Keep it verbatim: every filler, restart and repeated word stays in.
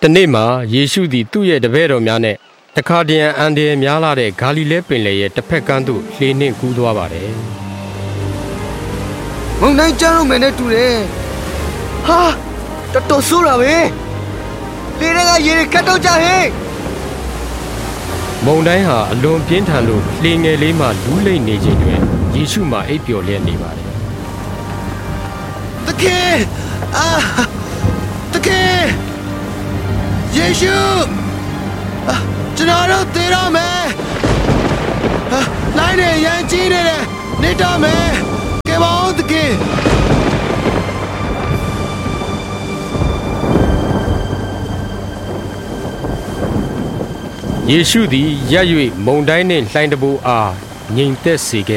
တနေ့မှာယေရှုသည်သူ့ရဲ့တပည့်တော်များနဲ့တခါတရံအန်ဒီများလာတဲ့ဂါလိလဲပင်လယ်ရဲ့တစ်ဖက်ကမ်းသို့လှေနှင့်ကူးသွားပါတယ်မုန်တိုင်းကျန်းလို့မယ်နဲ့တူတယ်ဟာတော်တော်ဆိုးတာပဲလေတွေကရေတွေခတ်တော့ကြဟဲ့မုန်တိုင်းဟာအလွန်ပြင်းထန်လို့လှေငယ်လေးမှလူးလိမ့်နေခြင်းတွင်ယေရှုမှာအိပ်ပျော်လျက်နေပါတယ်တကယ်အာတကယ်ယေရှုကျွန်တော်တို့သေတော့မယ်လိုင်းနေရန်ကြီးနေတယ်နေတော့မယ်ကဲပါဦးတကယ်ယေရှုသည်ရပ်၍မုန်တိုင်းနှင့်လှိုင်းတဘိုးအားငြိမ်သက်စေခဲ့